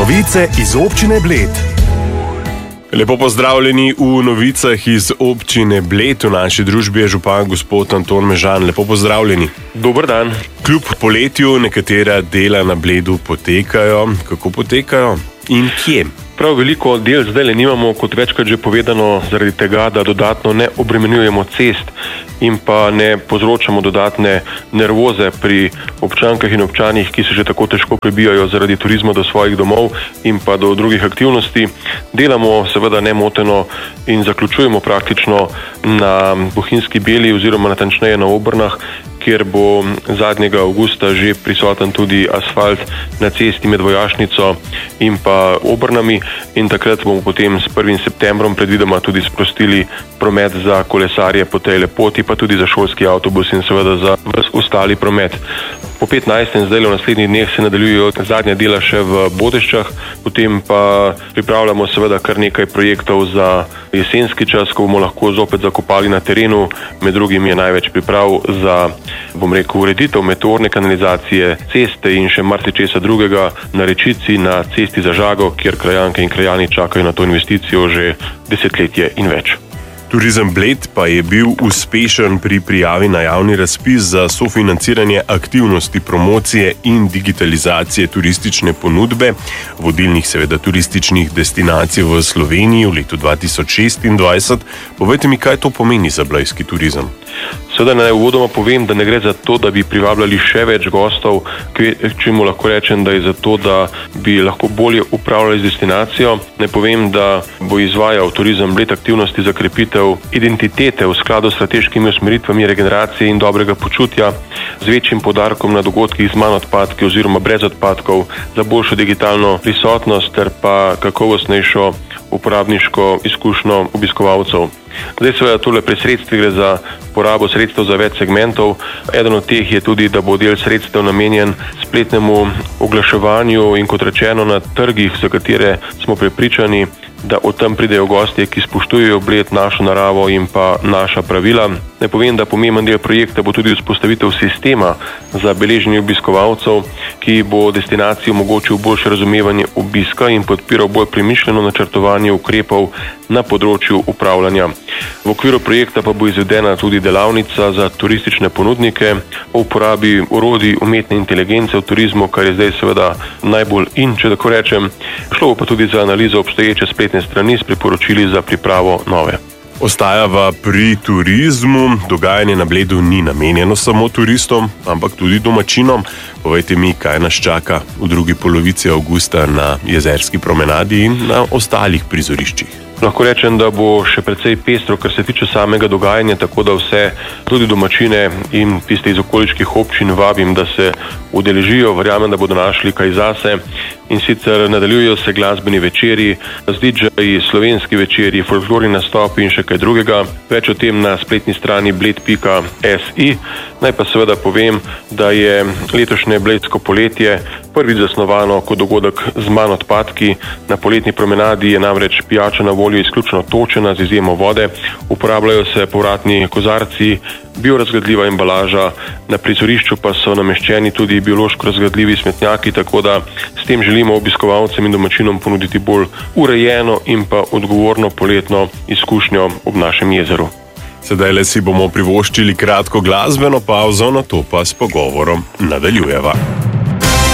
Novice iz občine Bled. Lepo pozdravljeni v novicah iz občine Bled. V naši družbi je župan gospod Anton Mežan. Lepo pozdravljeni. Dober dan. Kljub poletju nekatera dela na Bledu potekajo. Kako potekajo in kje? Prav veliko del zdaj nimamo, kot večkrat že povedano, zaradi tega, da dodatno ne obremenjujemo cest in pa ne povzročamo dodatne nervoze pri občankah in občanih, ki se že tako težko prebijajo zaradi turizma do svojih domov in pa do drugih aktivnosti. Delamo seveda nemoteno in zaključujemo praktično na Bohinjski Beli oziroma natančneje na Obrnah, kjer bo zadnjega avgusta že prisoten tudi asfalt na cesti med Vojašnico in pa Obrnami, in takrat bomo potem s 1. septembrom predvidoma tudi sprostili promet za kolesarje po tej poti, pa tudi za šolski avtobus in seveda za ves ostali promet. Po 15. zdaj v naslednjih dneh se nadaljujejo zadnja dela še v Bodeščah, potem pa pripravljamo seveda kar nekaj projektov za jesenski čas, ko bomo lahko zopet zakopali na terenu. Med drugim je največ priprav za, ureditev meteorne kanalizacije, ceste in še marsičesa drugega na Rečici, na cesti za Žago, kjer krajanke in krajani čakajo na to investicijo že desetletje in več. Turizem Bled pa je bil uspešen pri prijavi na javni razpis za sofinanciranje aktivnosti promocije in digitalizacije turistične ponudbe vodilnih seveda turističnih destinacij v Sloveniji v letu 2026. Povejte mi, kaj to pomeni za blejski turizem? Seveda naj uvodoma povem, da ne gre za to, da bi privabljali še več gostov, čemu lahko rečem, da je za to, da bi lahko bolje upravljali z destinacijo. Ne povem, da bo izvajal turizem Bled aktivnosti za krepitev identitete v skladu s strateškimi usmeritvami regeneracije in dobrega počutja, z večjim poudarkom na dogodkih z manj odpadki oziroma brez odpadkov, za boljšo digitalno prisotnost ter pa kakovostnejšo uporabniško izkušnjo obiskovalcev. Zdaj seveda tole pri sredstvih gre za porabo sredstev za več segmentov. Eden od teh je tudi, da bo del sredstev namenjen spletnemu oglaševanju in kot rečeno na trgih, za katere smo prepričani, da od tam pridejo gostje, ki spoštujejo Bled, našo naravo in pa naša pravila. Ne povem, da pomemben del projekta bo tudi vzpostavitev sistema za beleženje obiskovalcev, ki bo destinaciji omogočil boljše razumevanje obiska in podpiral bolj premišljeno načrtovanje ukrepov na področju upravljanja. V okviru projekta pa bo izvedena tudi delavnica za turistične ponudnike o uporabi orodij umetne inteligence v turizmu, kar je zdaj seveda najbolj in, če tako rečem. Šlo bo pa tudi za analizo obstoječe spletne strani s priporočili za pripravo nove. Ostajava pri turizmu. Dogajanje na Bledu ni namenjeno samo turistom, ampak tudi domačinom. Povejte mi, kaj nas čaka v drugi polovici avgusta na Jezerski promenadi in na ostalih prizoriščih. Lahko rečem, da bo še precej pestro, kar se tiče samega dogajanja, tako da vse, tudi domačine in tiste iz okoliških občin vabim, da se udeležijo. Verjamem, da bodo našli kaj zase. In sicer nadaljujejo se glasbeni večeri, z DJ-ji, slovenski večeri, folklorni nastopi in še kaj drugega. Več o tem na spletni strani bled.si. Naj pa seveda povem, da je letošnje bledsko poletje prvič zasnovano kot dogodek z manj odpadki. Na poletni promenadi je namreč pijača na voljo izključno točena z izjemo vode. Uporabljajo se povratni kozarci, biorazgradljiva embalaža, na prizorišču pa so nameščeni tudi biološko razgradljivi smetnjaki, tako da s tem želimo obiskovalcem in domačinom ponuditi bolj urejeno in pa odgovorno poletno izkušnjo ob našem jezeru. Sedaj le si bomo privoščili kratko glasbeno pavzo, nato pa s pogovorom nadaljujeva.